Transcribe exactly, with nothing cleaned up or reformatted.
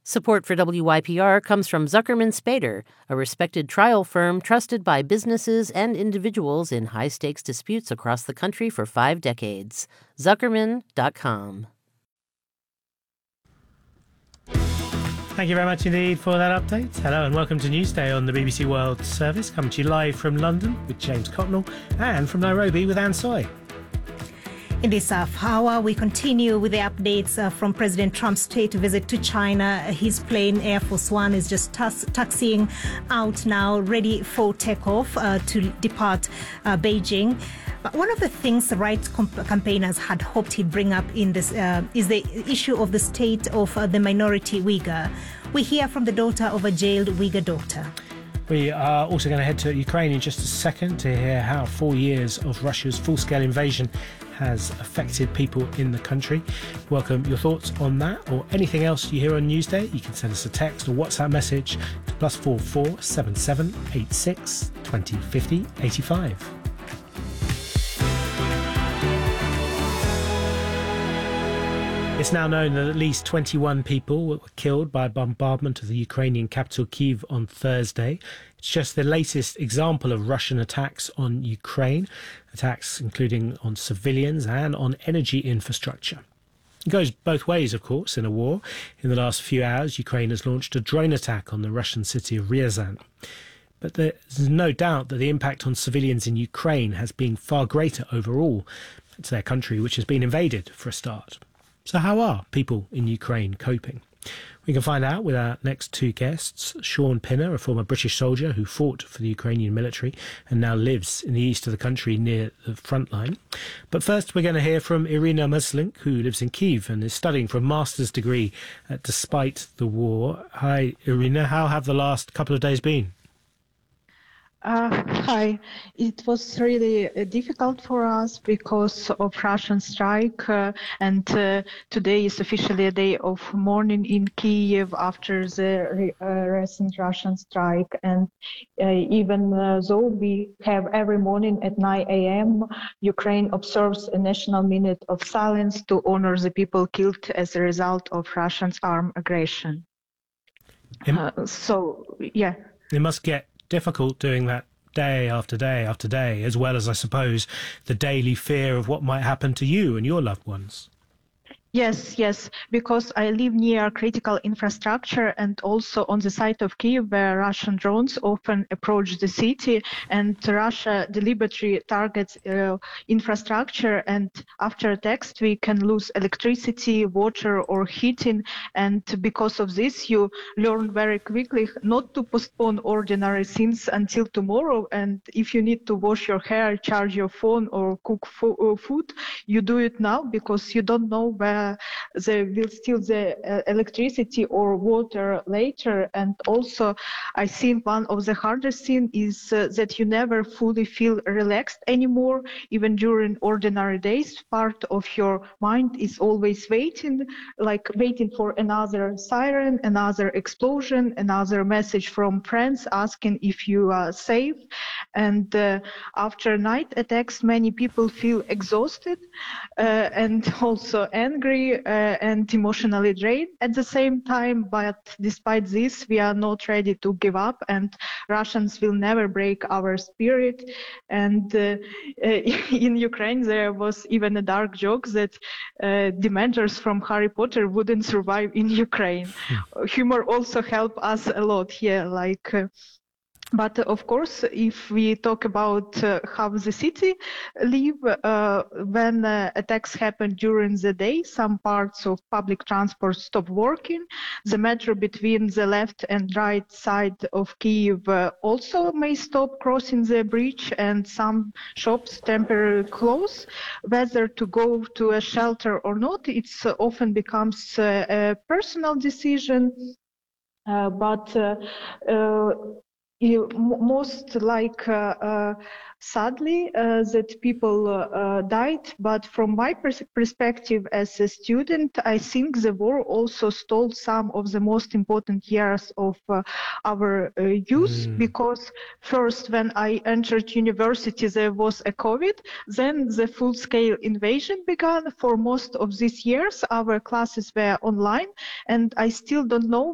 Support for W Y P R comes from Zuckerman Spader, a respected trial firm trusted by businesses and individuals in high-stakes disputes across the country for five decades. Zuckerman dot com. Thank you very much indeed for that update. Hello and welcome to Newsday on the B B C World Service, coming to you live from London with James Cotnell and from Nairobi with Anne Soy. In this half hour, we continue with the updates uh, from President Trump's state visit to China. His plane, Air Force One, is just tas- taxiing out now, ready for takeoff uh, to depart uh, Beijing. But one of the things the rights comp- campaigners had hoped he'd bring up in this uh, is the issue of the state of uh, the minority Uyghur. We hear from the daughter of a jailed Uyghur doctor. We are also going to head to Ukraine in just a second to hear how four years of Russia's full-scale invasion has affected people in the country. Welcome your thoughts on that or anything else you hear on Newsday. You can send us a text or WhatsApp message to plus four four seven seven eight six twenty fifty eighty five. It's now known that at least twenty-one people were killed by a bombardment of the Ukrainian capital Kyiv on Thursday. It's just the latest example of Russian attacks on Ukraine, attacks including on civilians and on energy infrastructure. It goes both ways, of course, in a war. In the last few hours, Ukraine has launched a drone attack on the Russian city of Ryazan. But there's no doubt that the impact on civilians in Ukraine has been far greater overall. It's their country which has been invaded, for a start. So how are people in Ukraine coping? We can find out with our next two guests. Sean Pinner, a former British soldier who fought for the Ukrainian military and now lives in the east of the country near the front line. But first, we're going to hear from Irina Maslink, who lives in Kyiv and is studying for a master's degree uh, despite the war. Hi, Irina. How have the last couple of days been? Uh, hi. It was really uh, difficult for us because of Russian strike, uh, and uh, today is officially a day of mourning in Kyiv after the re- uh, recent Russian strike. And uh, even uh, though we have every morning at nine a.m., Ukraine observes a national minute of silence to honor the people killed as a result of Russia's armed aggression. Uh, so, yeah. It must get difficult doing that day after day after day, as well as, I suppose, the daily fear of what might happen to you and your loved ones. Yes, yes, because I live near critical infrastructure and also on the site of Kyiv where Russian drones often approach the city, and Russia deliberately targets uh, infrastructure, and after attacks we can lose electricity, water or heating, and because of this you learn very quickly not to postpone ordinary things until tomorrow, and if you need to wash your hair, charge your phone or cook fo- food, you do it now because you don't know where they will steal the uh, electricity or water later. And also I think one of the hardest things is uh, that you never fully feel relaxed anymore, even during ordinary days. Part of your mind is always waiting, like waiting for another siren, another explosion, another message from friends asking if you are safe. And uh, after night attacks, many people feel exhausted uh, and also angry uh, and emotionally drained at the same time. But despite this, we are not ready to give up, and Russians will never break our spirit. And uh, uh, in Ukraine, there was even a dark joke that uh, Dementors from Harry Potter wouldn't survive in Ukraine. Hmm. Humor also helped us a lot here, like. Uh, But uh, of course, if we talk about uh, how the city live, uh, when uh, attacks happen during the day, some parts of public transport stop working. The metro between the left and right side of Kyiv uh, also may stop crossing the bridge, and some shops temporarily close. Whether to go to a shelter or not, it uh, often becomes uh, a personal decision. Uh, but uh, uh, You, most like uh, uh, sadly uh, that people uh, uh, died, but from my pers- perspective as a student, I think the war also stole some of the most important years of uh, our uh, youth, mm. because first when I entered university there was a COVID, then the full-scale invasion began. For most of these years our classes were online, and I still don't know